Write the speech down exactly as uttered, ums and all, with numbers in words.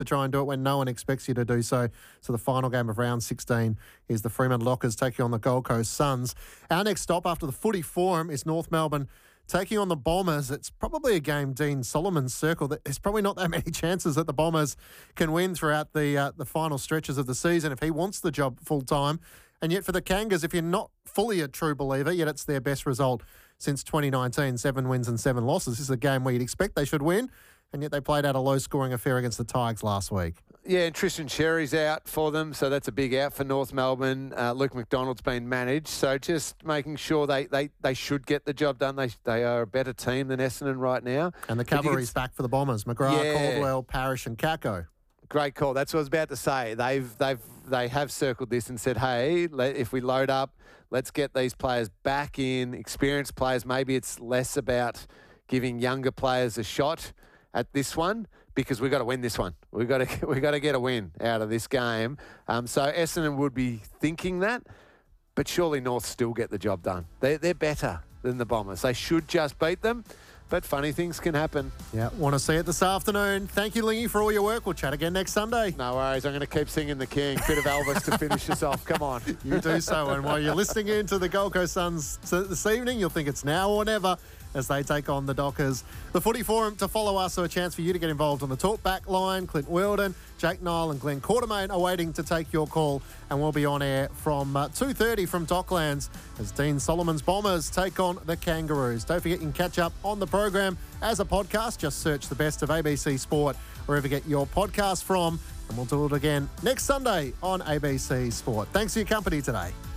to try and do it when no one expects you to do so. So the final game of round sixteen is the Fremantle Dockers taking on the Gold Coast Suns. Our next stop after the footy forum is North Melbourne taking on the Bombers. It's probably a game Dean Solomon's circled. There's probably not that many chances that the Bombers can win throughout the uh, the final stretches of the season if he wants the job full time. And yet for the Kangas, if you're not fully a true believer, yet it's their best result since twenty nineteen, seven wins and seven losses. This is a game where you'd expect they should win, and yet they played out a low-scoring affair against the Tigers last week. Yeah, and Tristan Sherry's out for them, so that's a big out for North Melbourne. Uh, Luke McDonald's been managed, so just making sure they, they, they should get the job done. They they are a better team than Essendon right now. And the cavalry's back for the Bombers. McGrath, Yeah. Caldwell, Parrish and Kako. Great call. That's what I was about to say. They've they've they have circled this and said, hey, let, if we load up, let's get these players back in, experienced players. Maybe it's less about giving younger players a shot at this one, because we've got to win this one. We've got to we got to get a win out of this game. Um, so Essendon would be thinking that, but surely North still get the job done. They're, they're better than the Bombers. They should just beat them, but funny things can happen. Yeah, want to see it this afternoon. Thank you, Lingy, for all your work. We'll chat again next Sunday. No worries. I'm going to keep singing The King. Bit of Elvis to finish us off. Come on. You do so. And while you're listening in to the Gold Coast Suns this evening, you'll think it's now or never as they take on the Dockers. The Footy Forum to follow us, so a chance for you to get involved on the talk back line. Clint Weldon, Jake Nile and Glenn Quartermain are waiting to take your call, and we'll be on air from uh, two thirty from Docklands as Dean Solomon's Bombers take on the Kangaroos. Don't forget you can catch up on the program as a podcast. Just search the best of A B C Sport wherever you get your podcast from, and we'll do it again next Sunday on A B C Sport. Thanks for your company today.